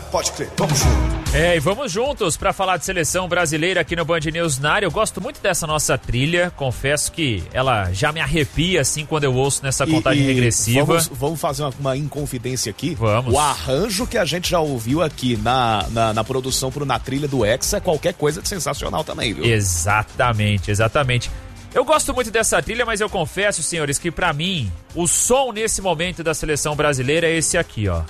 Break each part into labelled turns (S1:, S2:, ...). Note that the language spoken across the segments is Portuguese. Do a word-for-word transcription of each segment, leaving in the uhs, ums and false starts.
S1: Pode crer, vamos junto.
S2: É, e vamos juntos para falar de seleção brasileira aqui no Band News na área. Eu gosto muito dessa nossa trilha, confesso que ela já me arrepia assim quando eu ouço nessa contagem e, e regressiva.
S1: Vamos, vamos fazer uma, uma inconfidência aqui?
S2: Vamos.
S1: O arranjo que a gente já ouviu aqui na, na, na produção pro Na Trilha do Hexa é qualquer coisa de sensacional também, viu?
S2: Exatamente, exatamente. Eu gosto muito dessa trilha, mas eu confesso, senhores, que pra mim, o som nesse momento da seleção brasileira é esse aqui, ó.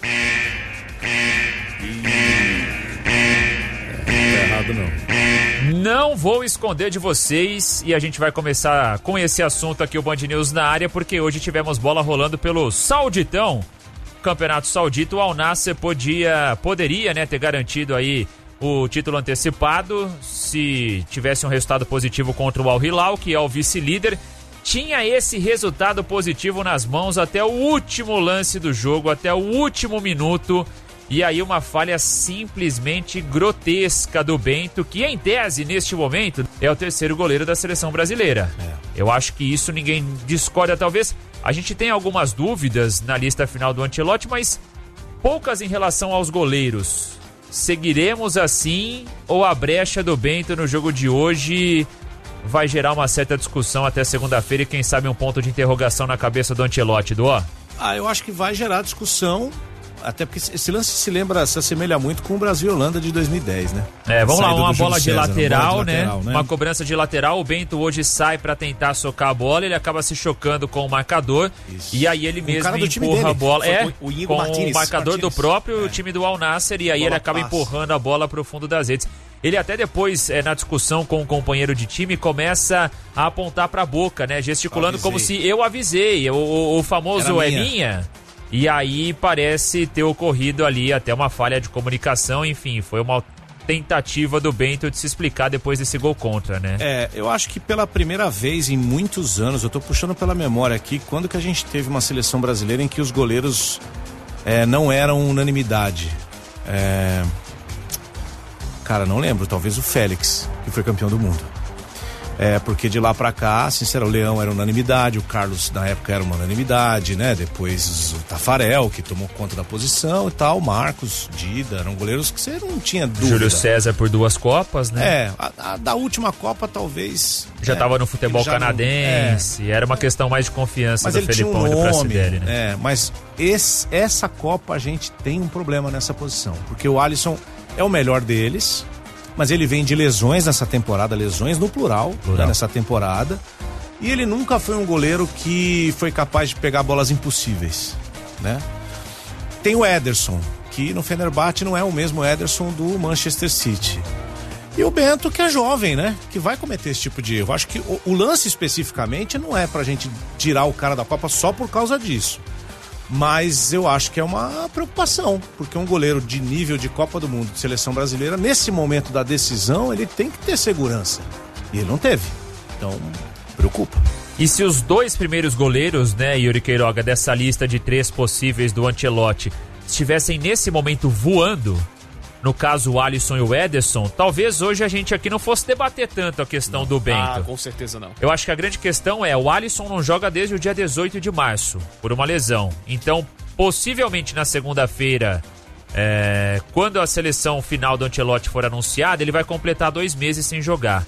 S1: Não.
S2: Não vou esconder de vocês e a gente vai começar com esse assunto aqui, o Band News na área, porque hoje tivemos bola rolando pelo Sauditão, Campeonato Saudita. O Al Nassr podia, poderia, né, ter garantido aí o título antecipado se tivesse um resultado positivo contra o Al Hilal, que é o vice-líder. Tinha esse resultado positivo nas mãos até o último lance do jogo, até o último minuto. E aí uma falha simplesmente grotesca do Bento, que em tese, neste momento, é o terceiro goleiro da seleção brasileira. É. Eu acho que isso ninguém discorda. Talvez a gente tenha algumas dúvidas na lista final do Ancelotti, mas poucas em relação aos goleiros. Seguiremos assim ou a brecha do Bento no jogo de hoje vai gerar uma certa discussão até segunda-feira e quem sabe um ponto de interrogação na cabeça do Ancelotti, Duó?
S3: Ah, eu acho que vai gerar discussão. Até porque esse lance se lembra, se assemelha muito com o Brasil e Holanda de dois mil e dez, né?
S2: É, vamos lá, uma bola de, César,
S3: lateral,
S2: uma bola de lateral,
S3: né?
S2: né? Uma cobrança de lateral, o Bento hoje sai pra tentar socar a bola, ele acaba se chocando com o marcador. Isso. E aí ele com mesmo empurra a bola. É,
S1: o, o
S2: com
S1: Martínez,
S2: o marcador
S1: Martínez.
S2: do próprio
S1: é.
S2: time do Al Nassr, e aí bola ele acaba passa. empurrando a bola pro fundo das redes. Ele até depois, é, na discussão com o companheiro de time, começa a apontar pra boca, né? Gesticulando como se eu avisei, o, o, o famoso é minha. E aí parece ter ocorrido ali até uma falha de comunicação, enfim, foi uma tentativa do Bento de se explicar depois desse gol contra, né?
S3: É, eu acho que pela primeira vez em muitos anos, eu tô puxando pela memória aqui, quando que a gente teve uma seleção brasileira em que os goleiros é, não eram unanimidade. É... Cara, não lembro, talvez o Félix, que foi campeão do mundo. É, porque de lá pra cá, sinceramente, o Leão era unanimidade, o Carlos na época era uma unanimidade, né? Depois o Tafarel, que tomou conta da posição e tal, Marcos, Dida, eram goleiros que você não tinha dúvida.
S2: Júlio César por duas Copas, né?
S3: É, a, a da última Copa talvez...
S2: Já estava é, no futebol canadense, não, é, era uma questão mais de confiança
S3: mas
S2: do Felipão um e do Pracidelli,
S3: né? É, mas esse, essa Copa a gente tem um problema nessa posição, porque o Alisson é o melhor deles... Mas ele vem de lesões nessa temporada, lesões no plural, plural. Né, nessa temporada. E ele nunca foi um goleiro que foi capaz de pegar bolas impossíveis, né? Tem o Ederson, que no Fenerbahçe não é o mesmo Ederson do Manchester City. E o Bento, que é jovem, né? Que vai cometer esse tipo de erro. Acho que o, o lance especificamente não é pra gente tirar o cara da Copa só por causa disso. Mas eu acho que é uma preocupação, porque um goleiro de nível de Copa do Mundo, de seleção brasileira, nesse momento da decisão, ele tem que ter segurança. E ele não teve. Então, preocupa.
S2: E se os dois primeiros goleiros, né, Yuri Queiroga, dessa lista de três possíveis do Ancelotti, estivessem nesse momento voando, no caso o Alisson e o Ederson, talvez hoje a gente aqui não fosse debater tanto a questão
S1: não.
S2: do Bento.
S1: Ah, com certeza não.
S2: Eu acho que a grande questão é, o Alisson não joga desde o dia dezoito de março, por uma lesão. Então, possivelmente na segunda-feira, é, quando a seleção final do Ancelotti for anunciada, ele vai completar dois meses sem jogar.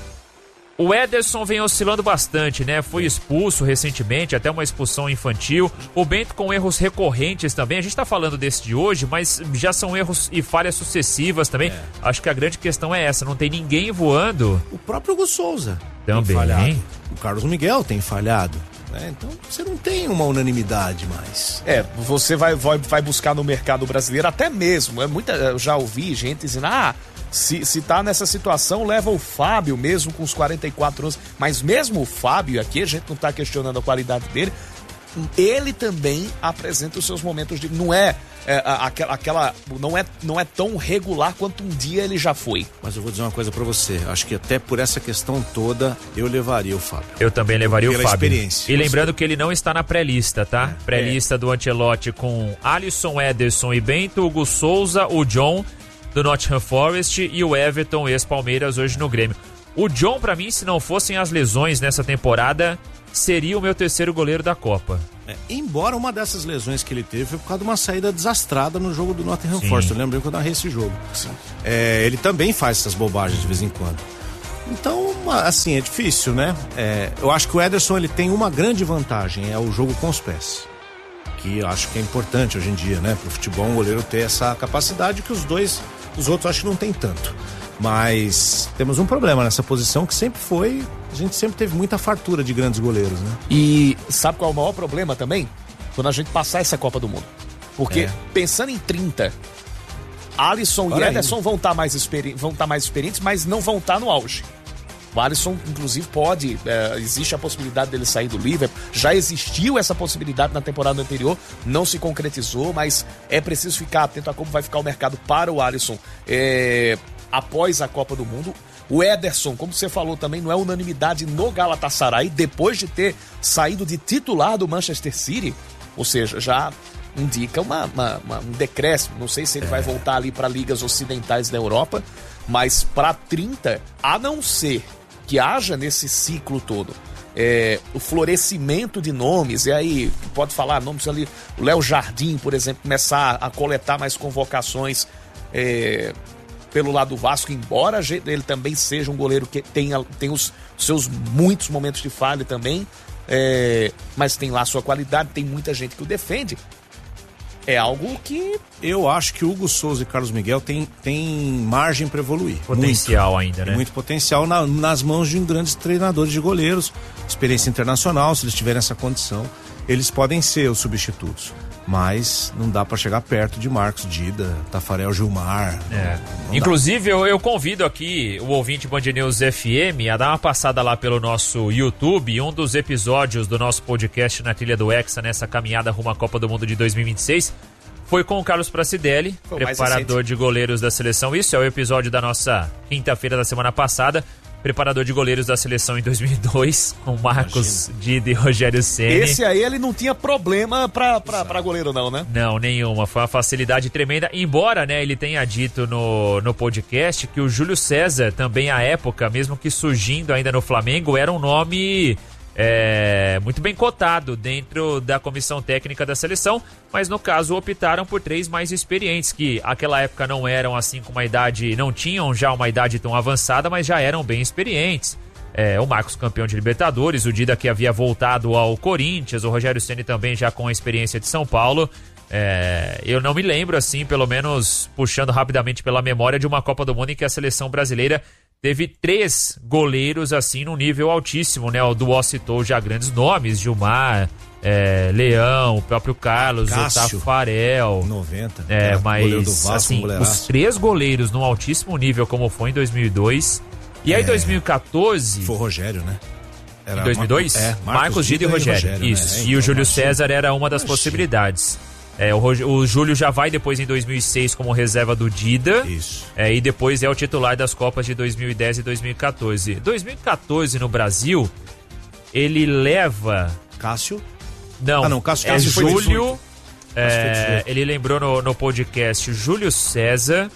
S2: O Ederson vem oscilando bastante, né? Foi expulso recentemente, até uma expulsão infantil. O Bento com erros recorrentes também. A gente tá falando desse de hoje, mas já são erros e falhas sucessivas também. É. Acho que a grande questão é essa, não tem ninguém voando.
S3: O próprio Hugo Souza
S2: também
S3: tem falhado. O Carlos Miguel tem falhado. É, então você não tem uma unanimidade mais.
S1: É, você vai, vai, vai buscar no mercado brasileiro até mesmo. É muita, eu já ouvi gente dizendo, ah... Se, se tá nessa situação, leva o Fábio mesmo com os quarenta e quatro anos. Mas mesmo o Fábio aqui, a gente não tá questionando a qualidade dele, ele também apresenta os seus momentos de... Não é, é aquela, aquela não, é, não é tão regular quanto um dia ele já foi.
S3: Mas eu vou dizer uma coisa pra você. Acho que até por essa questão toda, eu levaria o Fábio.
S2: Eu também levaria
S3: Pela
S2: o Fábio.
S3: Experiência.
S2: E lembrando que ele não está na pré-lista, tá? É. Pré-lista é. do Ancelotti com Alisson, Ederson e Bento, Hugo Souza, o John... do Nottingham Forest e o Everton, ex-Palmeiras, hoje no Grêmio. O John, pra mim, se não fossem as lesões nessa temporada, seria o meu terceiro goleiro da Copa.
S3: É, embora uma dessas lesões que ele teve foi por causa de uma saída desastrada no jogo do Nottingham Forest. Eu lembrei quando eu narrei esse jogo. É, ele também faz essas bobagens de vez em quando. Então, assim, é difícil, né? É, eu acho que o Ederson ele tem uma grande vantagem, é o jogo com os pés. Que eu acho que é importante hoje em dia, né? Pro futebol, um goleiro ter essa capacidade que os dois, os outros acho que não tem tanto. Mas temos um problema nessa posição que sempre foi, a gente sempre teve muita fartura de grandes goleiros, né?
S1: E sabe qual é o maior problema também? Quando a gente passar essa Copa do Mundo. Porque é. pensando em trinta, Alisson Agora e Ederson vão estar tá mais, experi- vão tá mais experientes, mas não vão estar tá no auge. O Alisson, inclusive, pode, é, existe a possibilidade dele sair do Liverpool, já existiu essa possibilidade na temporada anterior, não se concretizou, mas é preciso ficar atento a como vai ficar o mercado para o Alisson é, após a Copa do Mundo. O Ederson, como você falou também, não é unanimidade no Galatasaray, depois de ter saído de titular do Manchester City, ou seja, já indica uma, uma, uma, um decréscimo, não sei se ele é. vai voltar ali para ligas ocidentais da Europa, mas para trinta, a não ser que haja nesse ciclo todo é, o florescimento de nomes, e aí pode falar nomes ali, o Léo Jardim, por exemplo, começar a coletar mais convocações é, pelo lado do Vasco, embora ele também seja um goleiro que tenha, tem os seus muitos momentos de falha também, é, mas tem lá a sua qualidade, tem muita gente que o defende. É algo que...
S3: Eu acho que Hugo Souza e Carlos Miguel tem, tem margem para evoluir.
S2: Potencial
S3: muito,
S2: ainda, né?
S3: Muito potencial na, nas mãos de um grandes treinadores de goleiros, experiência internacional, se eles tiverem essa condição, eles podem ser os substitutos. Mas não dá para chegar perto de Marcos Dida, Tafarel Gilmar.
S2: É. Não, não Inclusive, eu, eu convido aqui o ouvinte Band News F M a dar uma passada lá pelo nosso YouTube. Um dos episódios do nosso podcast na Trilha do Hexa, nessa caminhada rumo à Copa do Mundo de dois mil e vinte e seis, foi com o Carlos Pracidelli, foi preparador de goleiros da seleção. Isso é o episódio da nossa quinta-feira da semana passada. Preparador de goleiros da seleção em dois mil e dois, com Marcos Dida e Rogério Ceni.
S1: Esse aí ele não tinha problema pra, pra, pra goleiro não, né?
S2: Não, nenhuma. Foi uma facilidade tremenda. Embora, né, ele tenha dito no, no podcast que o Júlio César, também à época, mesmo que surgindo ainda no Flamengo, era um nome... É, muito bem cotado dentro da comissão técnica da seleção, mas no caso optaram por três mais experientes, que naquela época não eram assim com uma idade, não tinham já uma idade tão avançada, mas já eram bem experientes. É, o Marcos, campeão de Libertadores, o Dida, que havia voltado ao Corinthians, o Rogério Ceni também já com a experiência de São Paulo. É, eu não me lembro, assim, pelo menos puxando rapidamente pela memória, de uma Copa do Mundo em que a seleção brasileira teve três goleiros assim num nível altíssimo, né? O Duó citou já grandes nomes, Gilmar, é, Leão, o próprio Carlos,
S3: Cássio,
S2: o Tafarel.
S3: noventa.
S2: É, é mas
S3: do Vasco,
S2: assim, os três goleiros num altíssimo nível como foi em dois mil e dois. E aí em é, dois mil e quatorze...
S3: Foi o Rogério, né?
S2: Era em dois mil e dois?
S3: É,
S2: Marcos, Marcos Dida e Rogério. Rogério Isso. Né? É, então, e o Júlio César era uma das possibilidades. É, o, o Júlio já vai depois em dois mil e seis como reserva do Dida.
S3: Isso.
S2: É, e depois é o titular das Copas de dois mil e dez e dois mil e quatorze. dois mil e quatorze no Brasil, ele leva...
S3: Cássio?
S2: Não,
S3: ah, não Cássio,
S2: é
S3: Cássio
S2: Júlio... É, ele lembrou no, no podcast Júlio César...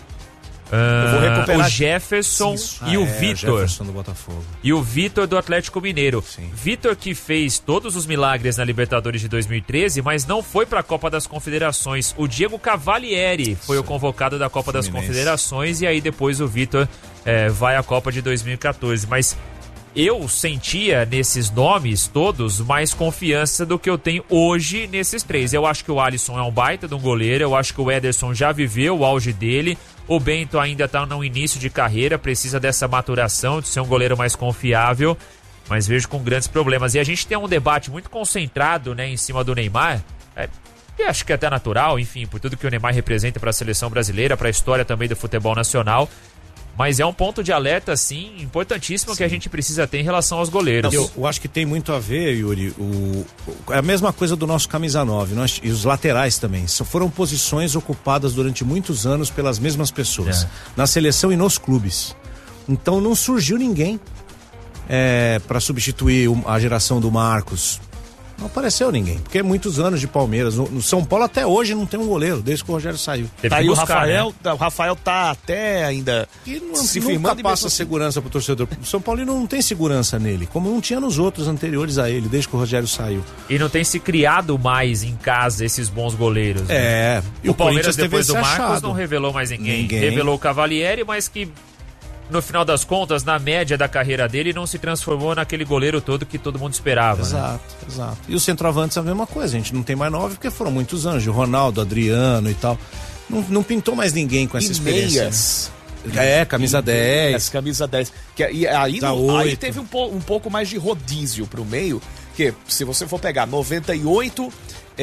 S2: Uh, o Jefferson
S3: Isso.
S2: e
S3: ah,
S2: o
S3: é,
S2: Vitor.
S3: Jefferson do Botafogo.
S2: E o Vitor do Atlético Mineiro. Vitor que fez todos os milagres na Libertadores de dois mil e treze, mas não foi para a Copa das Confederações. O Diego Cavalieri foi Sim. o convocado da Copa Fluminense. das Confederações, e aí depois o Vitor é, vai à Copa de dois mil e quatorze. Mas eu sentia nesses nomes todos mais confiança do que eu tenho hoje nesses três. Eu acho que o Alisson é um baita de um goleiro, eu acho que o Ederson já viveu o auge dele. O Bento ainda está no início de carreira, precisa dessa maturação, de ser um goleiro mais confiável, mas vejo com grandes problemas. E a gente tem um debate muito concentrado, né, em cima do Neymar, é, e acho que é até natural, enfim, por tudo que o Neymar representa para a seleção brasileira, para a história também do futebol nacional. Mas é um ponto de alerta, assim, importantíssimo Sim. que a gente precisa ter em relação aos goleiros.
S3: Eu, eu acho que tem muito a ver, Yuri, o, o, é a mesma coisa do nosso camisa nove, nós, e os laterais também. Só foram posições ocupadas durante muitos anos pelas mesmas pessoas, é. na seleção e nos clubes. Então não surgiu ninguém é, para substituir a geração do Marcos. Não apareceu ninguém, porque é muitos anos de Palmeiras. No, no São Paulo até hoje não tem um goleiro, desde que o Rogério saiu.
S1: Tá aí o Rafael, né? O Rafael tá até ainda
S3: e não,
S1: se
S3: nunca
S1: firmando.
S3: Passa assim. Segurança pro torcedor. O São Paulo não tem segurança nele, como não tinha nos outros anteriores a ele, desde que o Rogério saiu.
S2: E não tem se criado mais em casa esses bons goleiros. Né?
S3: É.
S2: E o, o Palmeiras depois do Marcos achado. Não revelou mais ninguém.
S3: ninguém.
S2: Revelou o Cavalieri, mas que no final das contas, na média da carreira dele, não se transformou naquele goleiro todo que todo mundo esperava.
S3: Exato,
S2: né?
S3: exato. E os centroavantes a mesma coisa, a gente não tem mais nove porque foram muitos anos, o Ronaldo, Adriano e tal. Não, não pintou mais ninguém com essa
S1: e
S3: experiência.
S1: Meias.
S3: Né? É, camisa dez.
S1: Camisa dez. Que, e aí, no, aí teve um, po, um pouco mais de rodízio pro meio, que se você for pegar noventa e oito,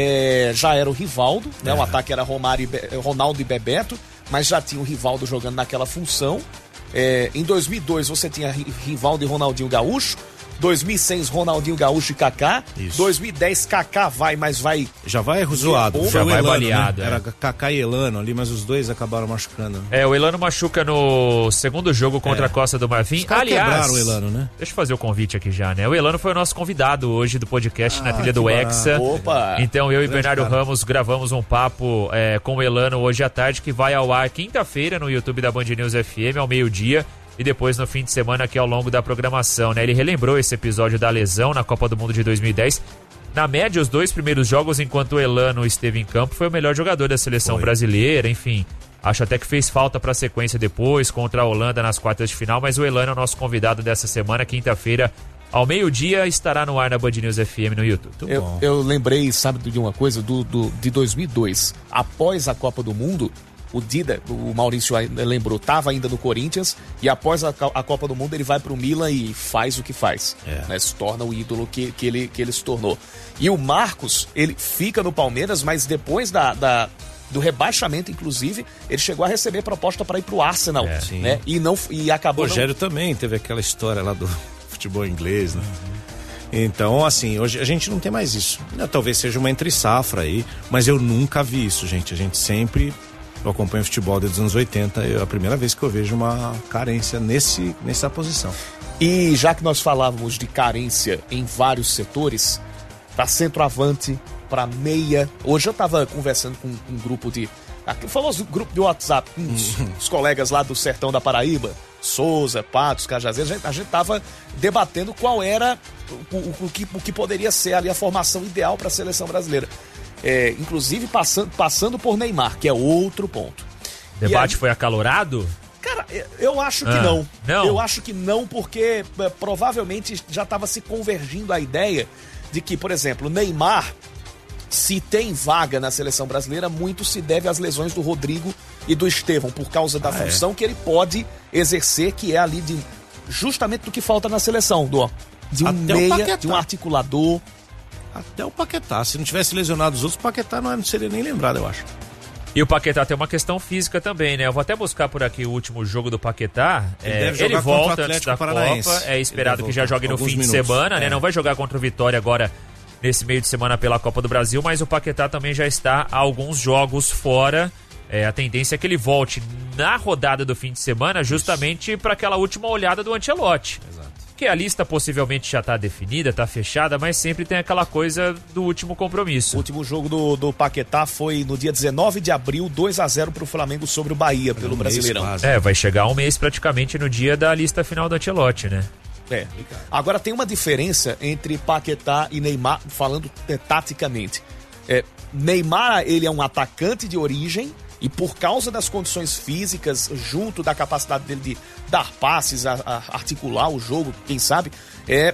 S1: é, já era o Rivaldo, né? É. O ataque era Romário e Be, Ronaldo e Bebeto, mas já tinha o Rivaldo jogando naquela função. É, em dois mil e dois você tinha Rivaldo e Ronaldinho Gaúcho. dois mil e seis, Ronaldinho Gaúcho e Kaká. Isso. dois mil e dez, Kaká vai, mas vai...
S3: Já vai zoado.
S2: Já vai Elano, baleado.
S3: Né? É. Era Kaká e Elano ali, mas os dois acabaram machucando.
S2: É, o Elano machuca no segundo jogo contra é. a Costa do Marfim. Aliás,
S3: quebraram o Elano, né?
S2: Deixa eu fazer o convite aqui já, né? O Elano foi o nosso convidado hoje do podcast ah, na trilha do
S3: bar...
S2: Hexa.
S1: Opa!
S2: Então eu e
S3: Grande
S2: Bernardo
S3: cara.
S2: Ramos gravamos um papo é, com o Elano hoje à tarde, que vai ao ar quinta-feira no YouTube da Band News F M, ao meio-dia. E depois no fim de semana aqui ao longo da programação, né? Ele relembrou esse episódio da lesão na Copa do Mundo de dois mil e dez. Na média, os dois primeiros jogos, enquanto o Elano esteve em campo, foi o melhor jogador da seleção foi. brasileira, enfim. Acho até que fez falta para a sequência depois, contra a Holanda nas quartas de final, mas o Elano é o nosso convidado dessa semana, quinta-feira, ao meio-dia, estará no ar na Band News F M no YouTube.
S1: Eu, eu lembrei, sabe, de uma coisa, do, do, de dois mil e dois, após a Copa do Mundo... O Dida, o Maurício lembrou, estava ainda no Corinthians e após a, a Copa do Mundo ele vai para o Milan e faz o que faz. É. Né, se torna o ídolo que, que, ele, que ele se tornou. E o Marcos, ele fica no Palmeiras, mas depois da, da, do rebaixamento, inclusive, ele chegou a receber proposta para ir para o Arsenal. É, né, e, não, e acabou...
S3: O Rogério
S1: não...
S3: também teve aquela história lá do futebol inglês, né? Uhum. Então, assim, hoje a gente não tem mais isso. Talvez seja uma entre-safra aí, mas eu nunca vi isso, gente. A gente sempre... Eu acompanho futebol desde os anos oitenta, é a primeira vez que eu vejo uma carência nesse, nessa posição.
S1: E já que nós falávamos de carência em vários setores, para centroavante, para meia, hoje eu estava conversando com um grupo de... o famoso grupo de WhatsApp, com os, uhum. os colegas lá do sertão da Paraíba, Souza, Patos, Cajazeiras, a gente, a gente tava debatendo qual era o, o, o, que, o que poderia ser ali a formação ideal para a seleção brasileira. É, inclusive passando, passando por Neymar, que é outro ponto.
S2: O debate aí, foi acalorado?
S1: Cara, eu acho que ah, não.
S2: não.
S1: Eu acho que não, porque é, provavelmente já estava se convergindo a ideia de que, por exemplo, Neymar, se tem vaga na seleção brasileira, muito se deve às lesões do Rodrigo e do Estevão, por causa da ah, função é. que ele pode exercer, que é ali de justamente do que falta na seleção, do, de um Até meia, de um articulador.
S3: Até o Paquetá, se não tivesse lesionado os outros, o Paquetá não seria nem lembrado, eu acho.
S2: E o Paquetá tem uma questão física também, né? Eu vou até buscar por aqui o último jogo do Paquetá.
S3: Ele, é,
S2: deve ele volta antes da Paranaense. Copa, é esperado que já jogue no fim minutos. de semana, é. né? Não vai jogar contra o Vitória agora nesse meio de semana pela Copa do Brasil, mas o Paquetá também já está há alguns jogos fora. É, a tendência é que ele volte na rodada do fim de semana justamente para aquela última olhada do Ancelotti. Exato. Que a lista possivelmente já está definida, está fechada, mas sempre tem aquela coisa do último compromisso.
S1: O último jogo do, do Paquetá foi no dia dezenove de abril, dois a zero para o Flamengo sobre o Bahia, pelo um Brasileirão.
S2: É, vai chegar um mês praticamente no dia da lista final do Ancelotti, né?
S1: É. Agora tem uma diferença entre Paquetá e Neymar, falando é, taticamente. É, Neymar, ele é um atacante de origem, e por causa das condições físicas, junto da capacidade dele de dar passes, a, a articular o jogo, quem sabe, é,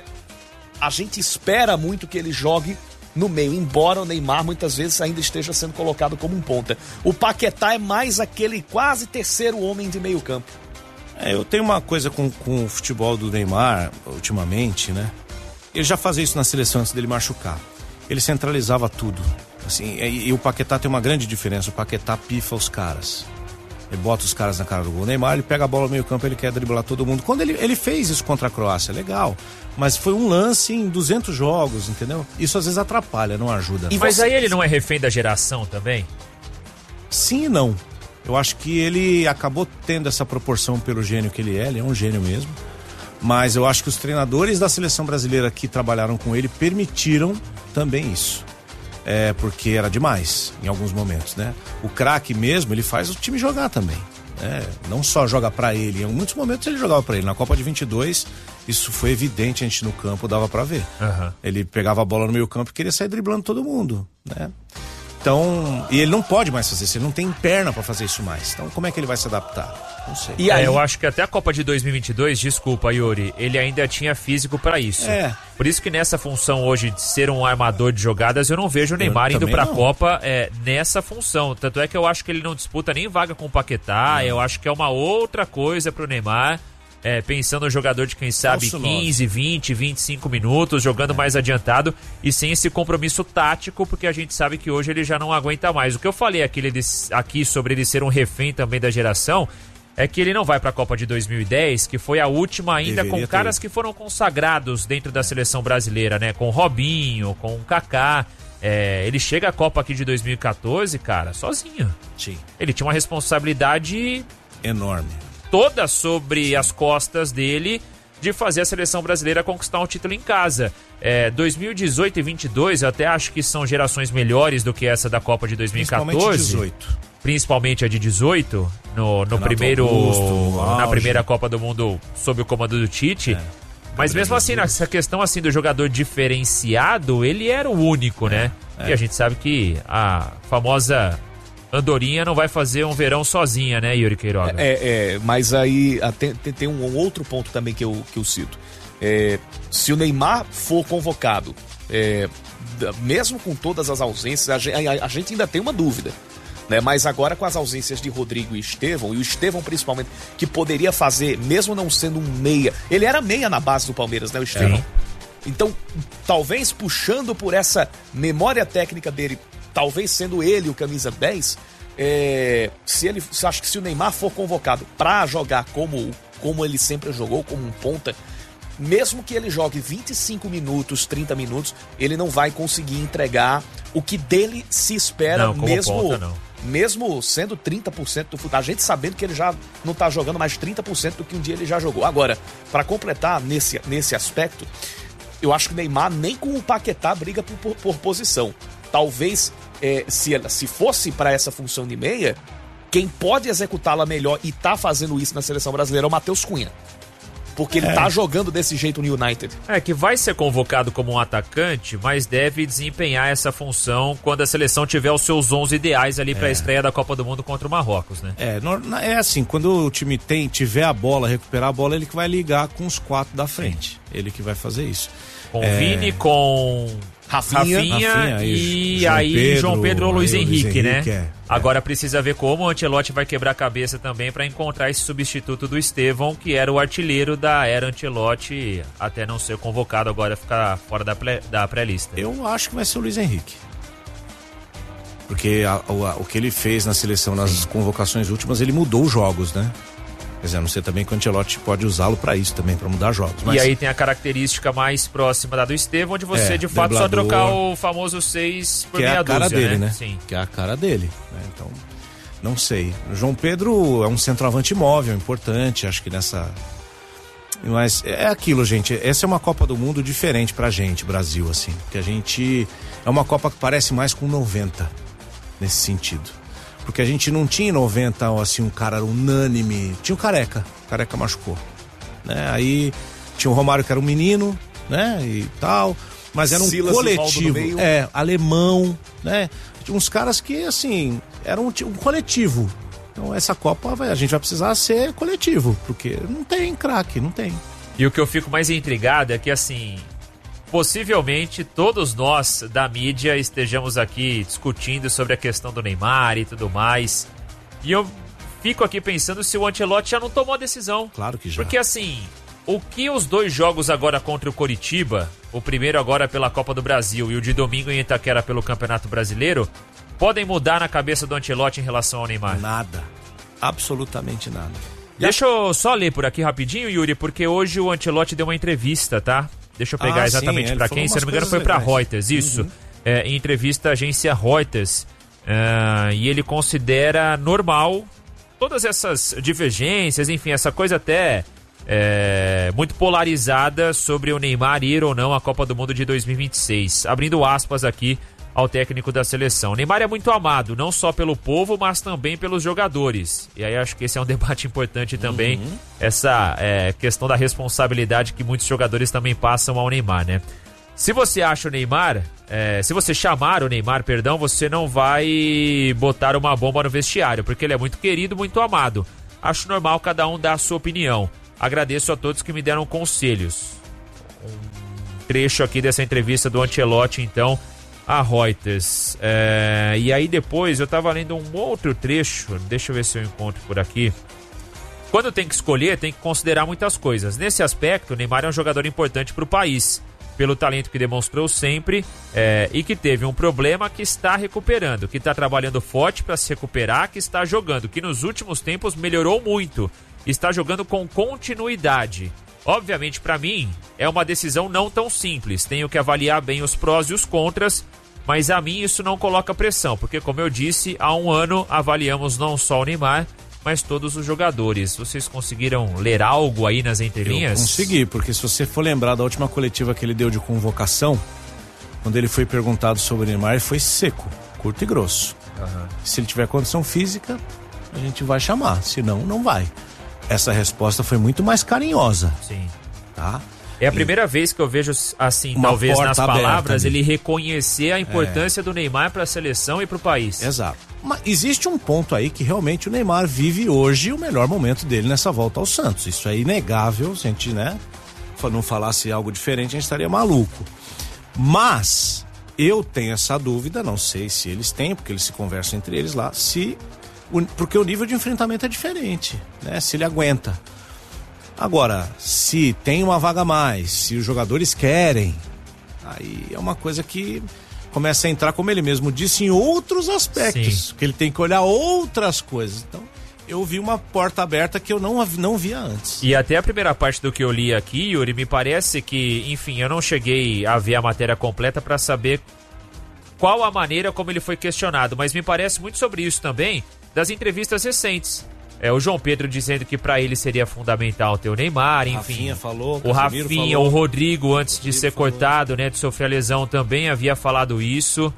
S1: a gente espera muito que ele jogue no meio, embora o Neymar muitas vezes ainda esteja sendo colocado como um ponta. O Paquetá é mais aquele quase terceiro homem de meio campo.
S3: É, eu tenho uma coisa com, com o futebol do Neymar, ultimamente, né? Ele já fazia isso na seleção antes dele machucar. Ele centralizava tudo. Assim, e, e o Paquetá tem uma grande diferença. O Paquetá pifa os caras. Ele bota os caras na cara do gol. O Neymar, ele pega a bola no meio campo, ele quer driblar todo mundo. Quando ele, ele fez isso contra a Croácia, legal. Mas foi um lance em duzentos jogos, entendeu? Isso às vezes atrapalha, não ajuda.
S2: E mas aí ele não é refém da geração também?
S3: Sim e não. Eu acho que ele acabou tendo essa proporção pelo gênio que ele é. Ele é um gênio mesmo. Mas eu acho que os treinadores da seleção brasileira que trabalharam com ele permitiram também isso. É, porque era demais em alguns momentos, né? O craque mesmo, ele faz o time jogar também. Né? Não só joga pra ele, em muitos momentos ele jogava pra ele. Na Copa de vinte e dois, isso foi evidente, a gente no campo dava pra ver. Uhum. Ele pegava a bola no meio campo e queria sair driblando todo mundo, né? Então, e ele não pode mais fazer isso, ele não tem perna pra fazer isso mais. Então, como é que ele vai se adaptar? Não sei.
S2: E aí, é, eu acho que até a Copa de dois mil e vinte e dois, desculpa, Yuri, ele ainda tinha físico pra isso. É. Por isso que nessa função hoje de ser um armador de jogadas, eu não vejo o Neymar eu indo pra não. Copa é, nessa função. Tanto é que eu acho que ele não disputa nem vaga com o Paquetá, não. Eu acho que é uma outra coisa pro Neymar. É, pensando no jogador de quem sabe Falso quinze, nove. vinte, vinte e cinco minutos, jogando é. mais adiantado e sem esse compromisso tático, porque a gente sabe que hoje ele já não aguenta mais. O que eu falei aqui, aqui sobre ele ser um refém também da geração é que ele não vai para a Copa de dois mil e dez, que foi a última ainda Deveria com caras ter. que foram consagrados dentro da seleção brasileira, né? Com o Robinho, com o Kaká. É, ele chega à Copa aqui de dois mil e quatorze, cara, sozinho. Sim. Ele tinha uma responsabilidade
S3: enorme.
S2: Toda sobre as costas dele de fazer a seleção brasileira conquistar um título em casa. É, dois mil e dezoito e vinte e dois, eu até acho que são gerações melhores do que essa da Copa de dois mil e quatorze. Principalmente dezoito. Principalmente a de dezoito, no, no primeiro, Augusto, na primeira Copa do Mundo sob o comando do Tite. É. Mas mesmo assim, nessa questão assim do jogador diferenciado, ele era o único, é. né? É. E a gente sabe que a famosa Andorinha não vai fazer um verão sozinha, né, Yuri Queiroga?
S1: É, é, mas aí tem, tem um outro ponto também que eu, que eu cito. É, se o Neymar for convocado, é, mesmo com todas as ausências, a gente, a, a gente ainda tem uma dúvida. Né? Mas agora com as ausências de Rodrigo e Estevão, e o Estevão principalmente, que poderia fazer, mesmo não sendo um meia, ele era meia na base do Palmeiras, né, o Estevão? É. Então, talvez puxando por essa memória técnica dele, talvez sendo ele o camisa dez, é, se ele, se acho que se o Neymar for convocado para jogar como, como ele sempre jogou, como um ponta, mesmo que ele jogue vinte e cinco minutos, trinta minutos, ele não vai conseguir entregar o que dele se espera, não, mesmo, ponta, não. mesmo sendo trinta por cento do futebol. A gente sabendo que ele já não tá jogando mais trinta por cento do que um dia ele já jogou. Agora, para completar nesse, nesse aspecto, eu acho que o Neymar nem com o Paquetá briga por, por, por posição. Talvez, é, se, se fosse para essa função de meia, quem pode executá-la melhor e tá fazendo isso na seleção brasileira é o Matheus Cunha. Porque ele é. tá jogando desse jeito no United.
S2: É, que vai ser convocado como um atacante, mas deve desempenhar essa função quando a seleção tiver os seus onze ideais ali para a é. estreia da Copa do Mundo contra o Marrocos, né?
S3: É, é assim, quando o time tem, tiver a bola, recuperar a bola, ele que vai ligar com os quatro da frente. Sim. Ele que vai fazer isso.
S2: Com é... Vini, com Rafinha, Rafinha, Rafinha e João aí Pedro, João Pedro ou Luiz Henrique, Luiz Henrique, né? É. Agora precisa ver como o Ancelotti vai quebrar a cabeça também para encontrar esse substituto do Estevão, que era o artilheiro da era Ancelotti, até não ser convocado agora, ficar fora da, pré, da pré-lista.
S3: Eu acho que vai ser o Luiz Henrique. Porque a, a, o que ele fez na seleção, nas Sim. convocações últimas, ele mudou os jogos, né? Quer dizer, não sei também que o Ancelotti pode usá-lo para isso também, para mudar jogos. Mas...
S2: E aí tem a característica mais próxima da do Estevão, onde você é, de fato só trocar o famoso seis por meia dúzia, que é a cara
S3: dúzia, dele, né? né?
S2: Sim.
S3: Que é a cara dele. Né? Então, não sei. O João Pedro é um centroavante móvel, importante, acho que nessa... Mas é aquilo, gente, essa é uma Copa do Mundo diferente pra gente, Brasil, assim. Porque a gente... É uma Copa que parece mais com noventa, nesse sentido. Porque a gente não tinha em noventa, assim, um cara unânime. Tinha o Careca, o Careca machucou, né? Aí tinha o Romário, que era um menino, né? E tal, mas era um Silas coletivo, é, alemão, né? Tinha uns caras que, assim, eram um, um coletivo. Então essa Copa vai, a gente vai precisar ser coletivo, porque não tem craque, não tem.
S2: E o que eu fico mais intrigado é que, assim, possivelmente todos nós da mídia estejamos aqui discutindo sobre a questão do Neymar e tudo mais. E eu fico aqui pensando se o Ancelotti já não tomou a decisão.
S3: Claro que já.
S2: Porque assim, o que os dois jogos agora contra o Coritiba, o primeiro agora pela Copa do Brasil e o de domingo em Itaquera pelo Campeonato Brasileiro, podem mudar na cabeça do Ancelotti em relação ao Neymar?
S3: Nada. Absolutamente nada.
S2: Deixa eu só ler por aqui rapidinho, Yuri, porque hoje o Ancelotti deu uma entrevista, tá? Deixa eu pegar ah, exatamente para quem, se não me engano foi para Reuters, isso. Uhum. É, em entrevista à agência Reuters. Uh, e ele considera normal todas essas divergências, enfim, essa coisa até é, muito polarizada sobre o Neymar ir ou não à Copa do Mundo de dois mil e vinte e seis. Abrindo aspas aqui ao técnico da seleção. Neymar é muito amado, não só pelo povo, mas também pelos jogadores. E aí acho que esse é um debate importante também, uhum. essa é, questão da responsabilidade que muitos jogadores também passam ao Neymar, né? Se você acha o Neymar, é, se você chamar o Neymar, perdão, você não vai botar uma bomba no vestiário, porque ele é muito querido, muito amado. Acho normal cada um dar a sua opinião. Agradeço a todos que me deram conselhos. Um trecho aqui dessa entrevista do Ancelotti, então, a Reuters. É, e aí depois eu tava lendo um outro trecho, deixa eu ver se eu encontro por aqui. Quando tem que escolher, tem que considerar muitas coisas. Nesse aspecto, o Neymar é um jogador importante para o país, pelo talento que demonstrou sempre é, e que teve um problema que está recuperando, que está trabalhando forte para se recuperar, que está jogando, que nos últimos tempos melhorou muito, está jogando com continuidade. Obviamente, para mim, é uma decisão não tão simples, tenho que avaliar bem os prós e os contras, mas a mim isso não coloca pressão, porque como eu disse, há um ano avaliamos não só o Neymar, mas todos os jogadores. Vocês conseguiram ler algo aí nas entrelinhas?
S3: Eu consegui, porque se você for lembrar da última coletiva que ele deu de convocação, quando ele foi perguntado sobre o Neymar, ele foi seco, curto e grosso. Uhum. Se ele tiver condição física, a gente vai chamar, senão não vai. Essa resposta foi muito mais carinhosa.
S2: Sim.
S3: Tá?
S2: É a primeira e... vez que eu vejo, assim,
S3: uma
S2: talvez nas palavras,
S3: ali.
S2: ele reconhecer a importância é. do Neymar para a seleção e para o país.
S3: Exato. Mas existe um ponto aí que realmente o Neymar vive hoje o melhor momento dele nessa volta ao Santos. Isso é inegável, se a gente, né, não falasse algo diferente, a gente estaria maluco. Mas eu tenho essa dúvida, não sei se eles têm, porque eles se conversam entre eles lá, se porque o nível de enfrentamento é diferente, né? Se ele aguenta. Agora, se tem uma vaga a mais, se os jogadores querem, aí é uma coisa que começa a entrar, como ele mesmo disse, em outros aspectos. Sim. Que ele tem que olhar outras coisas. Então, eu vi uma porta aberta que eu não, não via antes.
S2: E até a primeira parte do que eu li aqui, Yuri, me parece que, enfim, eu não cheguei a ver a matéria completa para saber qual a maneira como ele foi questionado, mas me parece muito sobre isso também das entrevistas recentes. É, o João Pedro dizendo que para ele seria fundamental ter o Neymar, enfim.
S3: Rafinha falou,
S2: o Rafinha,
S3: falou,
S2: o Rodrigo, antes
S3: Rodrigo
S2: de ser
S3: falou.
S2: cortado, né, de sofrer a lesão, também havia falado isso.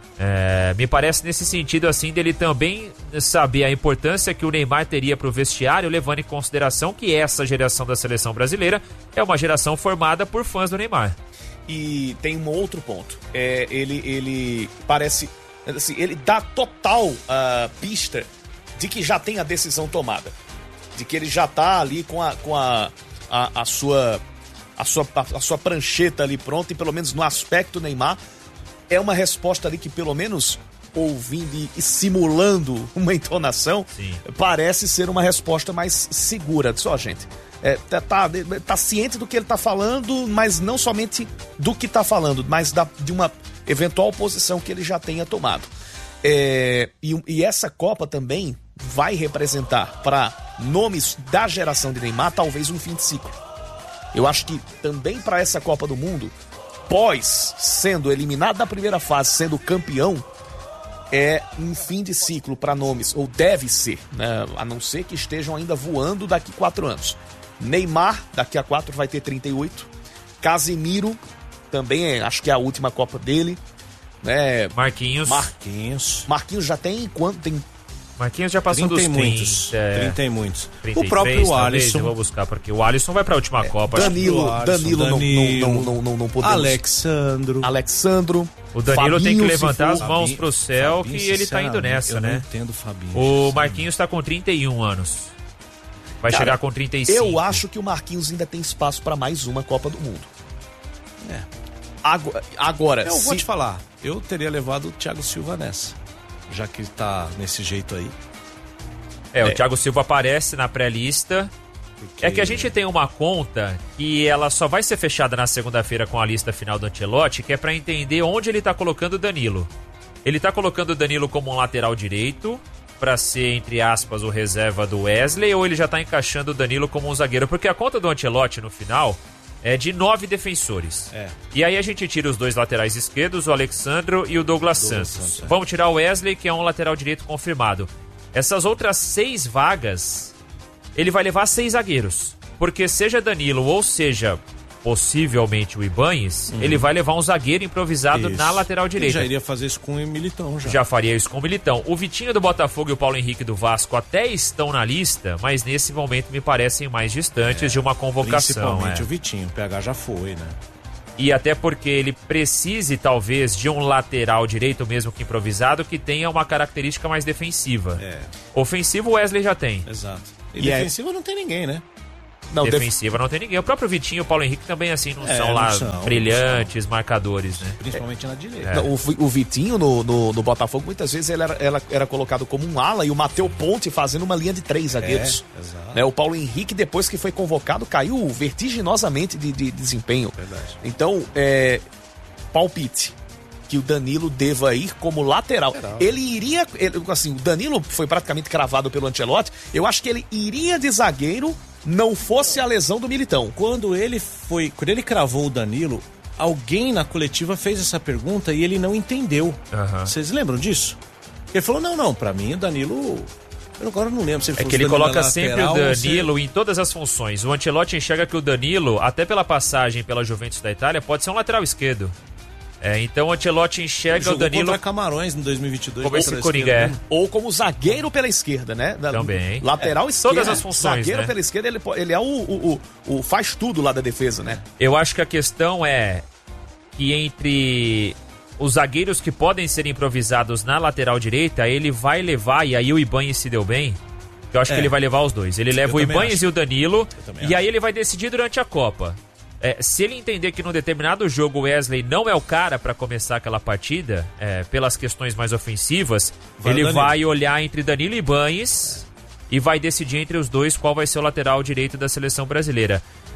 S2: É, me parece nesse sentido, assim, dele também saber a importância que o Neymar teria para o vestiário, levando em consideração que essa geração da seleção brasileira é uma geração formada por fãs do Neymar.
S1: E tem um outro ponto. É, ele, ele parece... Assim, ele dá total uh, pista de que já tem a decisão tomada, de que ele já tá ali com a, com a, a, a, sua, a, sua, a sua prancheta ali pronta, e pelo menos no aspecto Neymar, é uma resposta ali que pelo menos ouvindo e, e simulando uma entonação,
S2: sim,
S1: parece ser uma resposta mais segura. Só, gente, é, tá, tá, tá ciente do que ele tá falando, mas não somente do que tá falando, mas da, de uma eventual posição que ele já tenha tomado. É, e, e essa Copa também vai representar para nomes da geração de Neymar talvez um fim de ciclo. Eu acho que também para essa Copa do Mundo, pós sendo eliminado da primeira fase, sendo campeão, é um fim de ciclo para nomes, ou deve ser, né? A não ser que estejam ainda voando daqui a quatro anos. Neymar, daqui a quatro, vai ter trinta e oito. Casemiro, também é, acho que é a última Copa dele. Né?
S2: Marquinhos.
S3: Marquinhos.
S1: Marquinhos já tem quanto? Tem...
S2: Marquinhos já passou
S3: trinta
S2: dos
S3: e muitos.
S2: trinta. É...
S3: trinta e muitos.
S2: trinta e três,
S3: o próprio
S2: talvez,
S3: Alisson.
S2: Eu vou buscar, porque o Alisson vai para a última é, Copa.
S1: Danilo,
S3: Alisson,
S1: Danilo,
S3: Danilo,
S1: não, não, não, não, não podemos.
S3: Alexandro.
S1: Alexandro.
S2: O Danilo
S1: Fabinho,
S2: tem que levantar as
S1: for...
S2: mãos pro céu,
S3: Fabinho,
S2: que ele tá indo nessa,
S3: eu
S2: né?
S3: Eu não entendo o Fabinho.
S2: O Marquinhos tá com trinta e um anos. Vai Cara, chegar com trinta e cinco.
S1: Eu acho que o Marquinhos ainda tem espaço para mais uma Copa do Mundo.
S3: É.
S1: Agora, agora
S3: eu
S1: se...
S3: vou te falar, eu teria levado o Thiago Silva nessa, já que ele tá nesse jeito aí.
S2: É, é. O Thiago Silva aparece na pré-lista. Porque... É que a gente tem uma conta que ela só vai ser fechada na segunda-feira com a lista final do Ancelotti, que é pra entender onde ele tá colocando o Danilo. Ele tá colocando o Danilo como um lateral direito, pra ser, entre aspas, o reserva do Wesley, ou ele já tá encaixando o Danilo como um zagueiro? Porque a conta do Ancelotti no final é de nove defensores.
S3: É.
S2: E aí a gente tira os dois laterais esquerdos, o Alexandro e o Douglas, Douglas Santos. Santos é. Vamos tirar o Wesley, que é um lateral direito confirmado. Essas outras seis vagas, ele vai levar seis zagueiros. Porque seja Danilo ou seja possivelmente o Ibanez, uhum. ele vai levar um zagueiro improvisado isso. na lateral direita.
S3: Ele já iria fazer isso com o Militão já.
S2: Já faria isso com o Militão. O Vitinho do Botafogo e o Paulo Henrique do Vasco até estão na lista, mas nesse momento me parecem mais distantes é, de uma convocação.
S3: Principalmente
S2: é.
S3: o Vitinho, o P H já foi, né?
S2: E até porque ele precise, talvez, de um lateral direito, mesmo que improvisado, que tenha uma característica mais defensiva. É. Ofensivo o Wesley já tem.
S3: Exato. E, e defensiva é... não tem ninguém, né?
S2: Não, defensiva def... não tem ninguém. O próprio Vitinho e o Paulo Henrique também, assim, não é, são lá não são, brilhantes, são. marcadores, né?
S3: Principalmente é. na direita.
S1: É. Não, o, o Vitinho no, no, no Botafogo, muitas vezes ele era, era, era colocado como um ala e o Matheus Ponte fazendo uma linha de três zagueiros. É, exato. Né, o Paulo Henrique, depois que foi convocado, caiu vertiginosamente de, de, de desempenho. Verdade. Então, é, palpite que o Danilo deva ir como lateral. lateral. Ele iria, ele, assim, o Danilo foi praticamente cravado pelo Ancelotti, eu acho que ele iria de zagueiro não fosse a lesão do Militão.
S3: Quando ele foi, quando ele cravou o Danilo, alguém na coletiva fez essa pergunta e ele não entendeu. Uhum. Vocês lembram disso? Ele falou, não, não, pra mim o Danilo... Eu agora não lembro se ele
S2: É que ele coloca sempre o Danilo em todas as funções. O Ancelotti enxerga que o Danilo, até pela passagem pela Juventus da Itália, pode ser um lateral esquerdo. É, então o Ancelotti enxerga o Danilo
S3: contra Camarões em dois mil e vinte e dois.
S2: Como esse Coringa é.
S1: Ou como zagueiro pela esquerda, né?
S2: Também.
S1: Lateral
S2: é.
S1: esquerda.
S2: Todas as funções,
S1: zagueiro
S2: né?
S1: pela esquerda, ele, ele é o, o, o, o faz tudo lá da defesa, né?
S2: Eu acho que a questão é que entre os zagueiros que podem ser improvisados na lateral direita, ele vai levar, e aí o Ibanez se deu bem, eu acho é. que ele vai levar os dois. Ele leva eu o Ibanez acho. e o Danilo, e acho. aí ele vai decidir durante a Copa. É, se ele entender que num determinado jogo o Wesley não é o cara para começar aquela partida, é, pelas questões mais ofensivas, vai ele vai olhar entre Danilo e Ibanez e vai decidir entre os dois qual vai ser o lateral direito da seleção brasileira.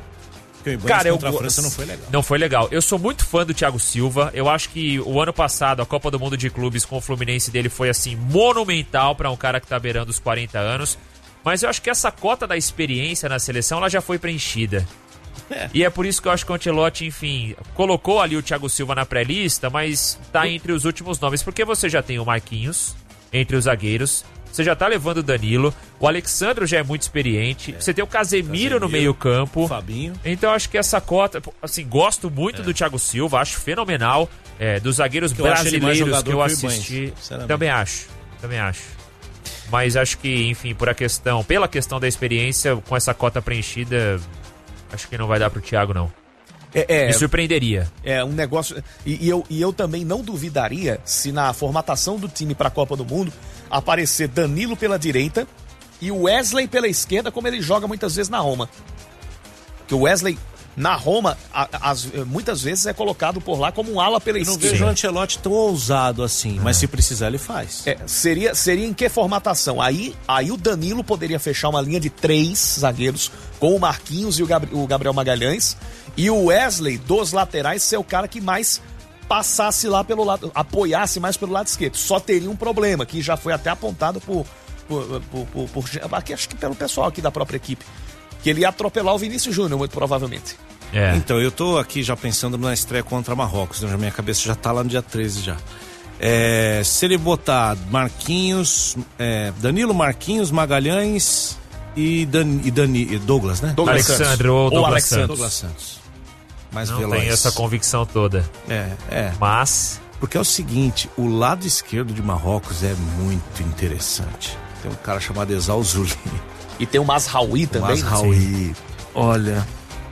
S3: O Cara, contra eu, a França não foi legal.
S2: Não foi legal. Eu sou muito fã do Thiago Silva. Eu acho que o ano passado, a Copa do Mundo de Clubes com o Fluminense dele foi assim, monumental para um cara que tá beirando os quarenta anos. Mas eu acho que essa cota da experiência na seleção, ela já foi preenchida. É. E é por isso que eu acho que o Ancelotti, enfim, colocou ali o Thiago Silva na pré-lista, mas tá entre os últimos nomes, porque você já tem o Marquinhos entre os zagueiros, você já tá levando o Danilo, o Alexandro já é muito experiente, é. você tem o Casemiro, Casemiro no meio campo,
S3: Fabinho.
S2: Então eu acho que essa cota, assim, gosto muito é. do Thiago Silva, acho fenomenal, é, dos zagueiros eu brasileiros que eu assisti, Banho, também acho, também acho. Mas acho que, enfim, por a questão, pela questão da experiência, com essa cota preenchida, acho que não vai dar pro Thiago, não.
S1: É, é,
S2: Me surpreenderia.
S1: É um negócio... E, e, eu, e eu também não duvidaria se na formatação do time para a Copa do Mundo aparecer Danilo pela direita e o Wesley pela esquerda, como ele joga muitas vezes na Roma. Que o Wesley, na Roma, a, as, muitas vezes é colocado por lá como um ala pela
S3: eu
S1: esquerda.
S3: Eu não vejo o Ancelotti tão ousado assim, mas se precisar ele faz.
S1: É, seria, seria em que formatação? Aí, aí o Danilo poderia fechar uma linha de três zagueiros com o Marquinhos e o, Gabri- o Gabriel Magalhães, e o Wesley dos laterais ser o cara que mais passasse lá pelo lado, apoiasse mais pelo lado esquerdo. Só teria um problema, que já foi até apontado por, por, por, por, por aqui, acho que pelo pessoal aqui da própria equipe, que ele ia atropelar o Vinícius Júnior, muito provavelmente.
S3: É. Então, eu tô aqui já pensando na estreia contra Marrocos, né? Minha cabeça já tá lá no dia treze já. É, se ele botar Marquinhos, é, Danilo, Marquinhos, Magalhães e, Dan, e, Dani, e Douglas, né?
S2: Douglas Alexandre ou Douglas,
S3: Douglas
S2: Santos.
S3: Douglas Santos. Mais
S2: Não
S3: veloz.
S2: tem essa convicção toda.
S3: É, é.
S2: Mas...
S3: Porque é o seguinte, o lado esquerdo de Marrocos é muito interessante. Tem um cara chamado Exausuli.
S1: E tem o Mazraoui também.
S3: O Mazraoui. Olha...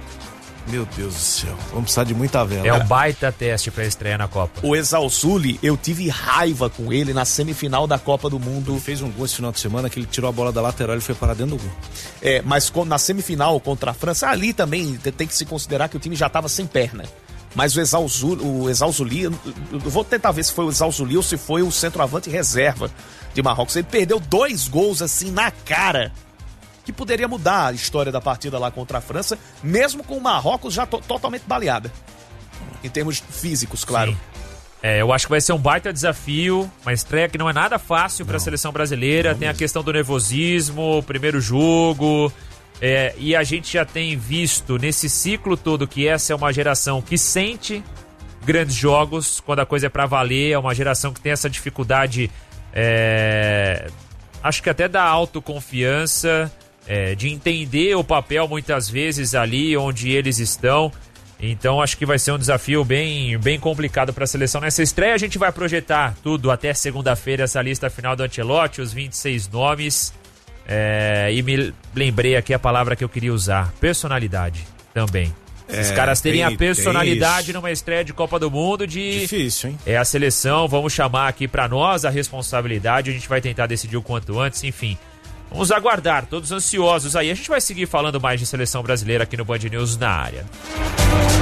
S3: Meu Deus do céu, vamos precisar de muita vela.
S2: É um baita teste pra estreia na Copa.
S1: O Exausuli, eu tive raiva com ele na semifinal da Copa do Mundo.
S3: Ele fez um gol esse final de semana que ele tirou a bola da lateral e foi parar dentro do gol.
S1: É, mas na semifinal contra a França, ali também tem que se considerar que o time já tava sem perna. Mas o Exausuli, o Exausuli, eu vou tentar ver se foi o Exausuli ou se foi o centroavante reserva de Marrocos. Ele perdeu dois gols assim na cara, que poderia mudar a história da partida lá contra a França, mesmo com o Marrocos já to- totalmente baleada. Em termos físicos, claro.
S2: Sim. É, eu acho que vai ser um baita desafio, uma estreia que não é nada fácil para a seleção brasileira. Não Tem mesmo. a questão do nervosismo, primeiro jogo. É, e a gente já tem visto nesse ciclo todo que essa é uma geração que sente grandes jogos, quando a coisa é para valer. É uma geração que tem essa dificuldade, é, acho que até da autoconfiança. é, de entender o papel muitas vezes ali onde eles estão. Então acho que vai ser um desafio bem, bem complicado para a seleção nessa estreia. A gente vai projetar tudo até segunda-feira, essa lista final do Ancelotti, os vinte e seis nomes. É, e me lembrei aqui a palavra que eu queria usar: personalidade também. É, Os caras terem tem, a personalidade numa estreia de Copa do Mundo de...
S3: Difícil, hein?
S2: É a seleção, vamos chamar aqui pra nós a responsabilidade, a gente vai tentar decidir o quanto antes, enfim. Vamos aguardar, todos ansiosos aí. A gente vai seguir falando mais de seleção brasileira aqui no Band News na área.